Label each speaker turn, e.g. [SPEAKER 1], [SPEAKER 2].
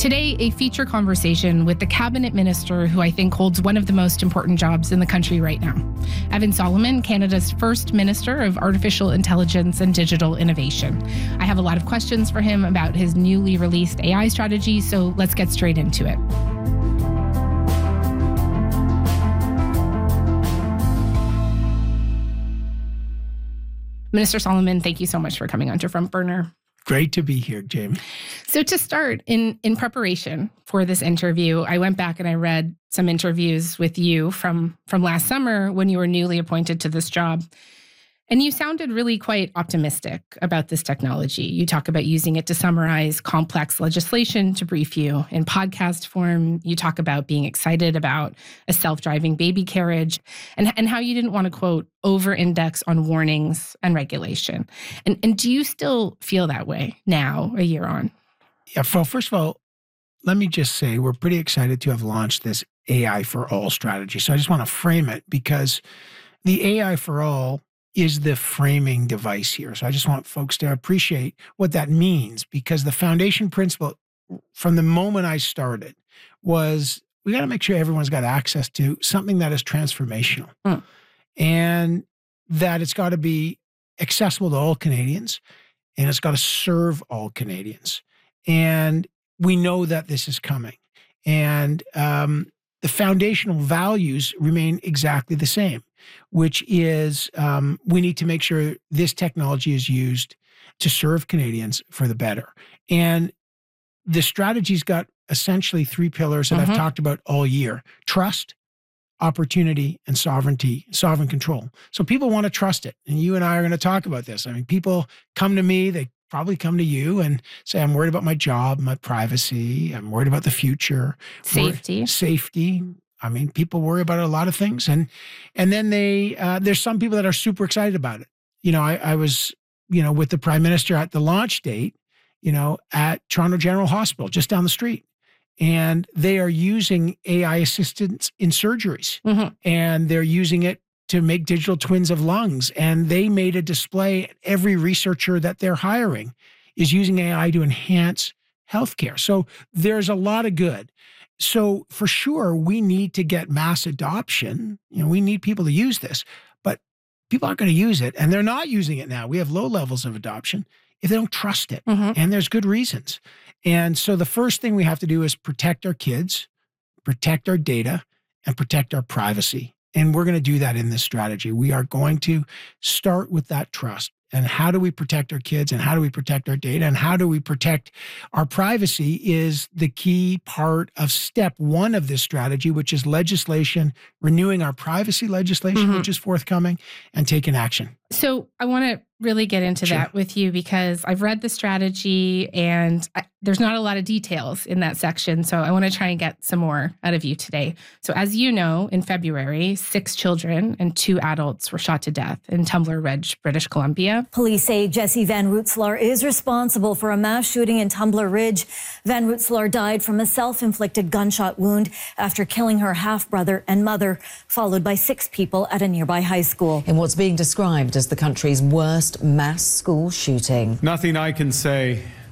[SPEAKER 1] Today, a feature conversation with the cabinet minister who I think holds one of the most important jobs in the country right now. Evan Solomon, Canada's first Minister of Artificial Intelligence and Digital Innovation. I have a lot of questions for him about his newly released AI strategy, so let's get straight into it. Minister Solomon, thank you so much for coming on to Front Burner.
[SPEAKER 2] Great to be here, Jamie.
[SPEAKER 1] So to start, in preparation for this interview, I went back and I read some interviews with you from last summer when you were newly appointed to this job. And you sounded really quite optimistic about this technology. You talk about using it to summarize complex legislation to brief you. In podcast form, you talk about being excited about a self-driving baby carriage and how you didn't want to, quote, over-index on warnings and regulation. And do you still feel that way now, a year on?
[SPEAKER 2] Yeah, well, first of all, let me just say we're pretty excited to have launched this AI for All strategy. So I just want to frame it because the AI for All is the framing device here. So I just want folks to appreciate what that means, because the foundation principle from the moment I started was we got to make sure everyone's got access to something that is transformational and that it's got to be accessible to all Canadians and it's got to serve all Canadians. And we know that this is coming. And the foundational values remain exactly the same, which is we need to make sure this technology is used to serve Canadians for the better. And the strategy's got essentially three pillars that I've talked about all year: trust, opportunity, and sovereignty, sovereign control. So people want to trust it. And you and I are going to talk about this. I mean, people come to me, they probably come to you and say, I'm worried about my job, my privacy. I'm worried about the future. Safety. I mean, people worry about a lot of things. And then there's some people that are super excited about it. You know, I was, with the Prime Minister at the launch date, at Toronto General Hospital, just down the street. And they are using AI assistance in surgeries. And they're using it to make digital twins of lungs. And they made a display. Every researcher that they're hiring is using AI to enhance healthcare. So there's a lot of good. So for sure, we need to get mass adoption. We need people to use this, but people aren't going to use it. And they're not using it now. We have low levels of adoption if they don't trust it. And there's good reasons. And so the first thing we have to do is protect our kids, protect our data, and protect our privacy. And we're going to do that in this strategy. We are going to start with that trust. And how do we protect our kids, and how do we protect our data, and how do we protect our privacy is the key part of step one of this strategy, which is legislation, renewing our privacy legislation, which is forthcoming, and taking action.
[SPEAKER 1] So I want to really get into that with you because I've read the strategy and there's not a lot of details in that section. So I want to try and get some more out of you today. So as you know, in February, 6 children and 2 adults were shot to death in Tumbler Ridge, British Columbia.
[SPEAKER 3] Police say Jesse Van Rootselaar is responsible for a mass shooting in Tumbler Ridge. Van Rootselaar died from a self-inflicted gunshot wound after killing her half-brother and mother, followed by 6 people at a nearby high school.
[SPEAKER 4] In what's being described as the country's worst mass school shooting.
[SPEAKER 5] Nothing I can say